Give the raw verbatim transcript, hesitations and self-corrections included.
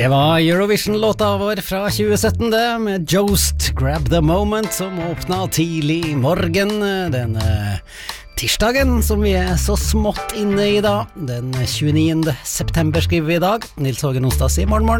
Det var Eurovision-låta vår fra tjue sytten det, med Jost, Grab the Moment, som åpna tidlig i morgen denne tirsdagen, som vi er så smått inne i da. Den tjueniende september skriver vi i dag. Nils Hågen Onsdags i morgen morgen.